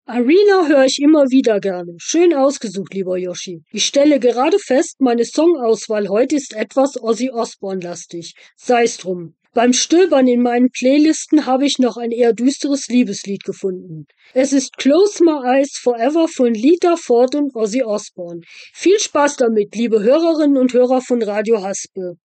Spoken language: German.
Arena höre ich immer wieder gerne. Schön ausgesucht, lieber Yoshi. Ich stelle gerade fest, meine Songauswahl heute ist etwas Ozzy Osbourne-lastig. Sei's drum. Beim Stöbern in meinen Playlisten habe ich noch ein eher düsteres Liebeslied gefunden. Es ist Close My Eyes Forever von Lita Ford und Ozzy Osbourne. Viel Spaß damit, liebe Hörerinnen und Hörer von Radio Haspe.